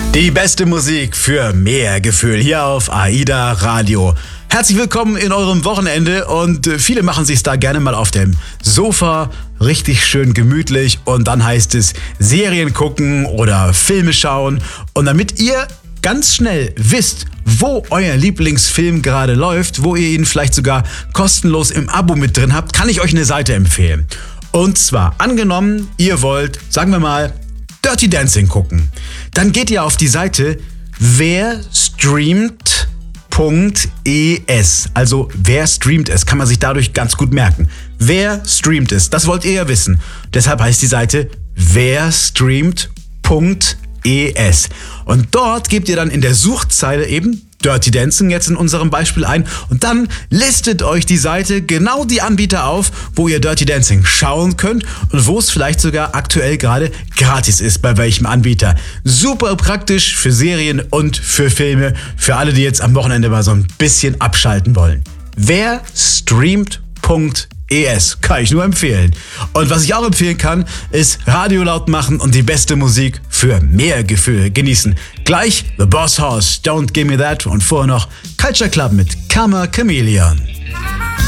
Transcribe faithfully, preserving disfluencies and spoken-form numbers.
Die beste Musik für mehr Gefühl hier auf AIDA Radio. Herzlich willkommen in eurem Wochenende und viele machen sich da gerne mal auf dem Sofa, richtig schön gemütlich und dann heißt es Serien gucken oder Filme schauen und damit ihr ganz schnell wisst, wo euer Lieblingsfilm gerade läuft, wo ihr ihn vielleicht sogar kostenlos im Abo mit drin habt, kann ich euch eine Seite empfehlen. Und zwar, angenommen, ihr wollt, sagen wir mal, Dirty Dancing gucken. Dann geht ihr auf die Seite wer streamt punkt e s. Also wer streamt es, kann man sich dadurch ganz gut merken. Wer streamt es, das wollt ihr ja wissen. Deshalb heißt die Seite wer streamt punkt e s. Und dort gebt ihr dann in der Suchzeile eben Dirty Dancing jetzt in unserem Beispiel ein und dann listet euch die Seite genau die Anbieter auf, wo ihr Dirty Dancing schauen könnt und wo es vielleicht sogar aktuell gerade gratis ist, bei welchem Anbieter. Super praktisch für Serien und für Filme, für alle, die jetzt am Wochenende mal so ein bisschen abschalten wollen. wer streamt punkt e s kann ich nur empfehlen. Und was ich auch empfehlen kann, ist Radio laut machen und die beste Musik für mehr Gefühl genießen. Gleich The Boss House, Don't Give Me That und vorher noch Culture Club mit Karma Chameleon.